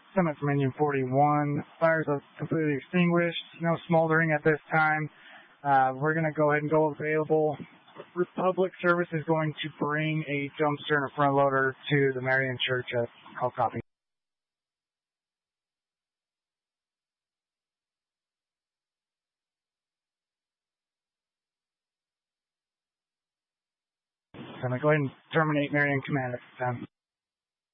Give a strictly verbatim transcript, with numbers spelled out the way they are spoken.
Summit from Indian forty-one. Fires are completely extinguished. No smoldering at this time. Uh, we're going to go ahead and go available. Republic Service is going to bring a dumpster and a front loader to the Marian Church at Call Copy. So I'm going to go ahead and terminate Marian Command at this time.